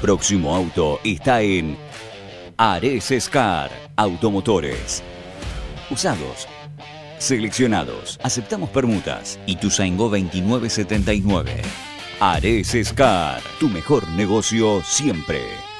próximo auto está en Ares Scar Automotores. Usados, seleccionados, aceptamos permutas. Ituzaingó 2979. Ares Scar, tu mejor negocio siempre.